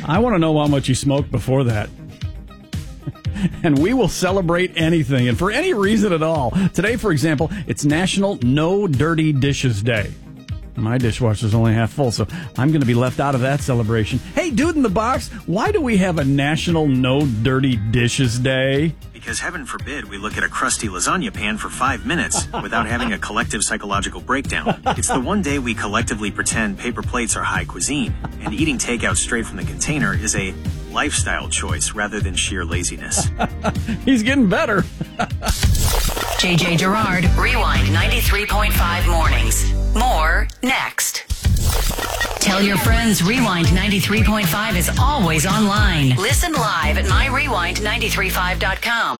I want to know how much you smoked before that. And we will celebrate anything, and for any reason at all. Today, for example, it's National No Dirty Dishes Day. My dishwasher's only half full, so I'm going to be left out of that celebration. Hey, Dude in the Box, why do we have a National No Dirty Dishes Day? Because heaven forbid we look at a crusty lasagna pan for 5 minutes without having a collective psychological breakdown. It's the one day we collectively pretend paper plates are high cuisine, and eating takeout straight from the container is a lifestyle choice rather than sheer laziness. He's getting better. JJ Gerard, Rewind 93.5 mornings. More next. Tell your friends Rewind 93.5 is always online. Listen live at myrewind935.com.